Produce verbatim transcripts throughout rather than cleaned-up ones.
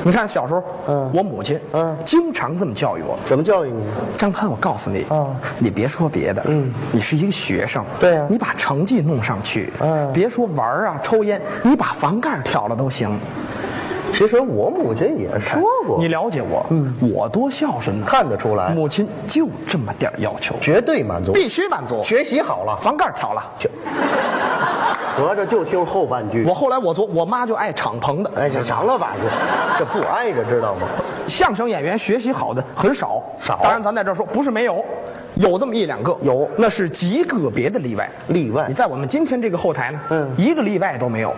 你看小时候， 嗯我母亲， 嗯经常这么教育我。 怎么教育你？ 张潘，我告诉你， 啊你别说别的， 嗯你是一个学生， 对呀你把成绩弄上去， 嗯别说玩啊、抽烟，你把房盖挑了都行。 其实我母亲也说过， 你了解我， 嗯我多孝顺呢， 看得出来， 母亲就这么点要求， 绝对满足， 必须满足。 学习好了， 房盖挑了， 就合着就听后半句。 我后来我做，我妈就爱敞篷的， 哎，这长了吧？这这不挨着，知道吗？ 相声演员学习好的很少， 少当然，咱在这儿说不是没有，有这么一两个， 有那是极个别的例外。 例外你在我们今天这个后台呢， 嗯一个例外都没有。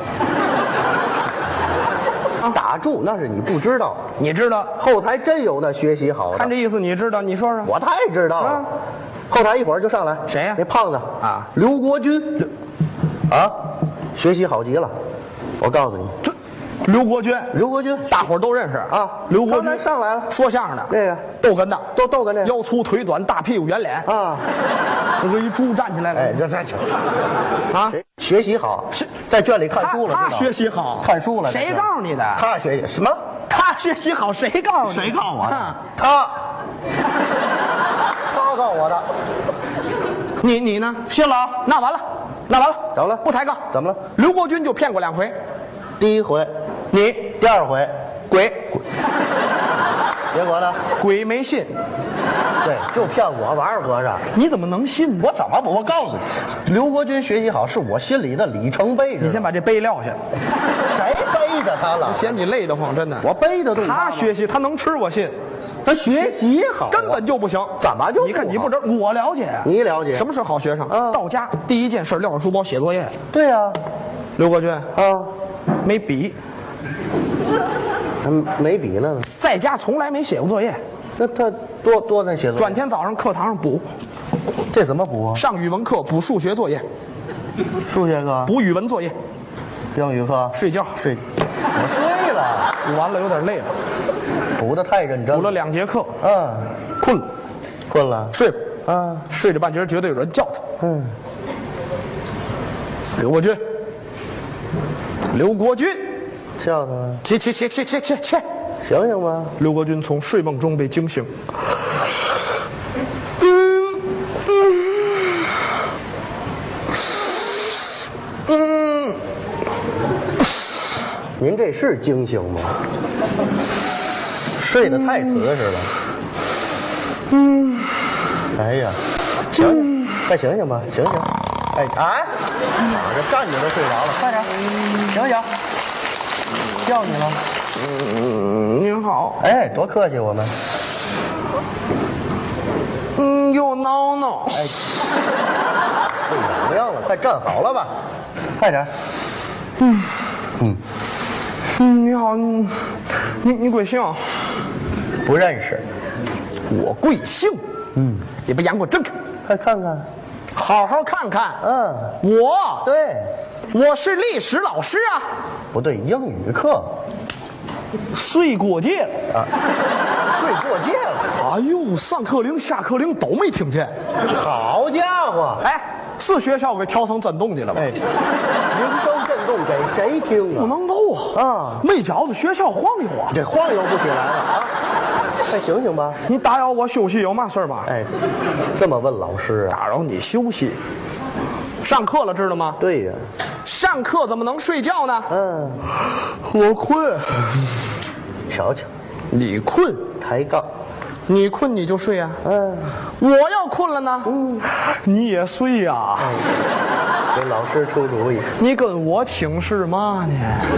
打住，那是你不知道， 你知道？ 后台真有那学习好的。 看这意思，你知道？你说说。 我太知道了。 啊后台一会儿就上来， 谁呀那胖子啊刘国军，刘啊，学习好极了。我告诉你， 这刘国军， 刘国军大伙儿都认识啊刘国军刚才上来了说相声的， 那个逗哏的， 都逗哏那个腰粗腿短，大屁股圆脸， 啊， 那个一猪站起来了。 哎，这这这啊， 学习好，是在圈里看他书了，知道吗他学习好， 看书了。 谁这是告诉你的？ 他学习什么？ 他学习好，谁告诉你？ 谁告诉我的啊？ 他，他告诉我的。 你你呢？ 信了啊？ 那完了，那完了， 怎么了不抬杠？ 怎么了？ 刘国军就骗过两回， 第一回， 你第二回， 鬼结果呢？ 鬼没信， 对，就骗我玩儿和尚。 你怎么能信呢？ 我怎么不？我告诉你，刘国军学习好是我心里的里程碑。 你先把这杯撂下， 谁背着他了？ 嫌你累得慌，真的。 我背得动吗他学习，他能吃，我信。 他学习好啊， 根本就不行。 怎么就不你看好你不知道，我了解。 你了解什么是好学生？ 啊到家第一件事撂上书包写作业。 对呀， 刘国军啊， 没笔， 还没笔了呢。 在家从来没写过作业。 那他多多在写作业， 转天早上课堂上补， 这怎么补啊？ 上语文课补数学作业， 数学课、 补语文作业， 英语课、 睡觉睡，我睡了， 补完了有点累了， 补的太认真补了两节课， 嗯， 困了， 困了， 睡吧。 啊， 睡着半截觉得有人叫他， 嗯， 刘国军，刘国军， 叫他了， 起起起起起起起！ 醒醒吧。 刘国军从睡梦中被惊醒。嗯， 您这是惊醒吗？睡得太瓷实了。嗯，哎呀，醒醒，快醒醒吧，醒醒！哎哎，这站着都睡着了，快点，醒醒！叫你了。 嗯，您好。 哎，多客气我们。 嗯，又挠挠。 哎，这痒痒了，快站好了吧，快点。嗯嗯嗯，你好，你你你贵姓？ 不认识。 我贵姓。 嗯， 你把眼给我睁开， 快看看。 好好看看。 嗯， 我， 对， 我是历史老师啊， 不对，英语课睡过界了。 啊，睡过界了。 哎呦，上课铃、下课铃都没听见。 好家伙！ 哎，是学校给调成震动的了吧？ 哎，铃声震动给谁听啊？ 不能够啊！ 啊没觉着学校晃悠啊！ 这晃悠不起来了啊！快醒醒吧！ 你打扰我休息有嘛事儿吗？ 哎，这么问老师啊？ 打扰你休息。上课了，知道吗？ 对呀， 上课怎么能睡觉呢？ 嗯， 我困。 瞧瞧， 你困， 抬杠。 你困你就睡呀、啊。 嗯， 我要困了呢，嗯，你也睡呀、啊。 给老师出主意。 你跟我请示嘛呢？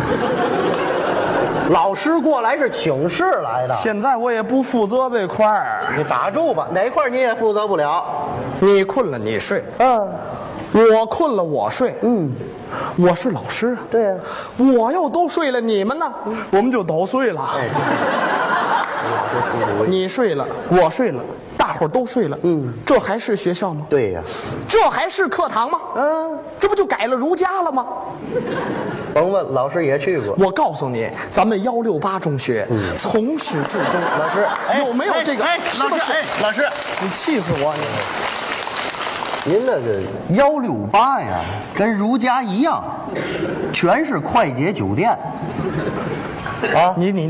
老师过来是请示来的。 现在我也不负责这块儿。 你打住吧，哪块你也负责不了。 你困了你睡， 嗯， 我困了我睡。 嗯， 我是老师啊。 对呀、啊。 我要都睡了，你们呢？我们就都睡了。 哎，给老师出主意。 你睡了，我睡了，大伙儿都睡了。 嗯， 这还是学校吗？ 对呀、 这还是课堂吗？ 嗯， 这不就改了儒家了吗？ 甭问，老师也去过。 我告诉你，咱们幺六八中学、嗯、从始至终， 老师、哎、 有没有这个？ 哎， 是不是？ 哎，老师， 你气死我！你您那个幺六八呀，跟儒家一样，全是快捷酒店啊！ 你你。